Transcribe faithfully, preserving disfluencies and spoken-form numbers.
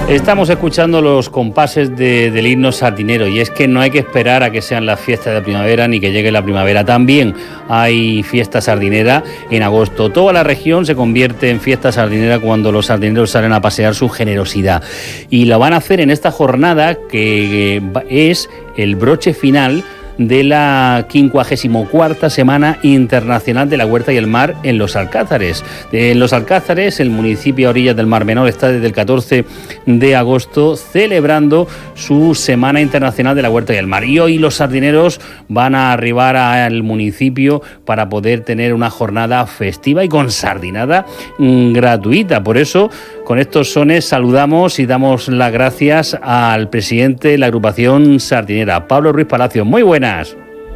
Estamos escuchando los compases de, del himno sardinero, y es que no hay que esperar a que sean las fiestas de primavera ni que llegue la primavera. También hay fiesta sardinera en agosto. Toda la región se convierte en fiesta sardinera cuando los sardineros salen a pasear su generosidad. Y lo van a hacer en esta jornada que es el broche final de la quincuagésimo cuarta Semana Internacional de la Huerta y el Mar en Los Alcázares. En Los Alcázares, el municipio a orillas del Mar Menor, está desde el catorce de agosto celebrando su Semana Internacional de la Huerta y el Mar. Y hoy los sardineros van a arribar al municipio para poder tener una jornada festiva y con sardinada mmm, gratuita. Por eso, con estos sones saludamos y damos las gracias al presidente de la agrupación sardinera, Pablo Ruiz Palacio. Muy buenas.